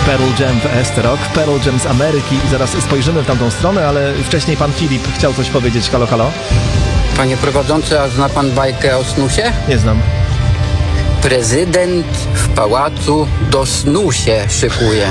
Pearl Jam w ST Rock, Pearl Jam z Ameryki i zaraz spojrzymy w tamtą stronę, ale wcześniej pan Filip chciał coś powiedzieć. Halo, halo? Panie prowadzący, a zna pan bajkę o snusie? Nie znam. Prezydent w pałacu do snu się szykuje.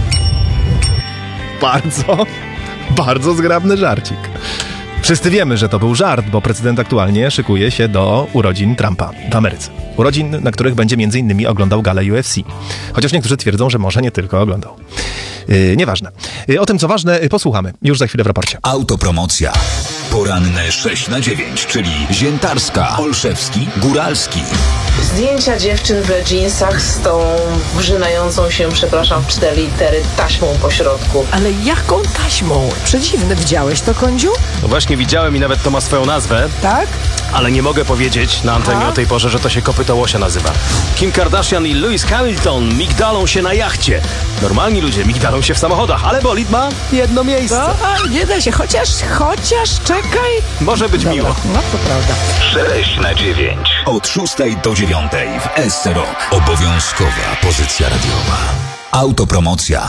Bardzo zgrabny żarcik. Wszyscy wiemy, że to był żart, bo prezydent aktualnie szykuje się do urodzin Trumpa w Ameryce. Urodzin, na których będzie m.in. oglądał galę UFC. Chociaż niektórzy twierdzą, że może nie tylko oglądał. Nieważne. O tym, co ważne, posłuchamy już za chwilę w raporcie. Autopromocja. Poranne 6 na 9, czyli Ziętarska, Olszewski, Góralski. Zdjęcia dziewczyn w dżinsach z tą wrzynającą się, w 4 litery, taśmą po środku. Ale jaką taśmą? Przedziwne. Widziałeś to, Kądziu? No właśnie widziałem i nawet to ma swoją nazwę. Tak? Ale nie mogę powiedzieć na antenie o tej porze, że to się kopyto łosia nazywa. Kim Kardashian i Lewis Hamilton migdalą się na jachcie. Normalni ludzie migdalą się w samochodach, ale bolid ma jedno miejsce. No, nie da się, chociaż czekaj. Może być miło. No to prawda. 6 na 9. Od 6 do 9 w SC Rock. Obowiązkowa pozycja radiowa. Autopromocja.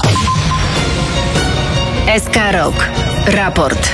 SK Rock. Raport.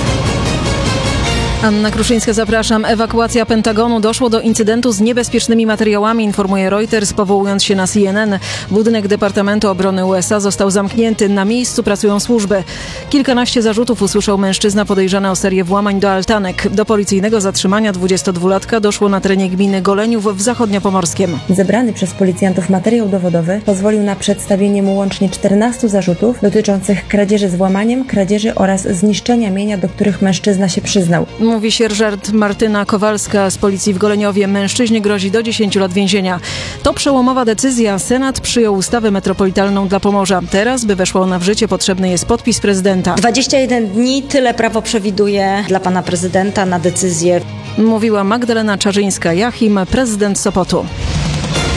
Anna Kruszyńska, zapraszam. Ewakuacja Pentagonu. Doszło do incydentu z niebezpiecznymi materiałami, informuje Reuters, powołując się na CNN. Budynek Departamentu Obrony USA został zamknięty. Na miejscu pracują służby. Kilkanaście zarzutów usłyszał mężczyzna podejrzany o serię włamań do altanek. Do policyjnego zatrzymania 22-latka doszło na terenie gminy Goleniów w Zachodniopomorskiem. Zebrany przez policjantów materiał dowodowy pozwolił na przedstawienie mu łącznie 14 zarzutów dotyczących kradzieży z włamaniem, kradzieży oraz zniszczenia mienia, do których mężczyzna się przyznał. Mówi sierżant Martyna Kowalska z policji w Goleniowie. Mężczyźnie grozi do 10 lat więzienia. To przełomowa decyzja. Senat przyjął ustawę metropolitalną dla Pomorza. Teraz, by weszła ona w życie, potrzebny jest podpis prezydenta. 21 dni, tyle prawo przewiduje dla pana prezydenta na decyzję. Mówiła Magdalena Czarzyńska-Jachim, prezydent Sopotu.